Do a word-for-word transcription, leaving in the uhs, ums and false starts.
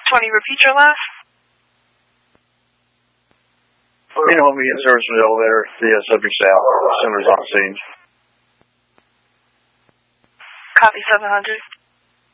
twenty, repeat your last. You know, we get service from the elevator, the uh, subject's out, center's on scene. Copy seven hundred.